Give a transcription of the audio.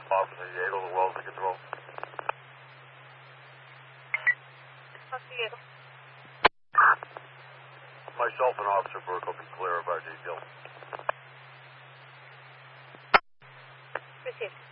Officer Yato, the Wellesley Control. Myself and Officer Burke will be clear of our details. Received.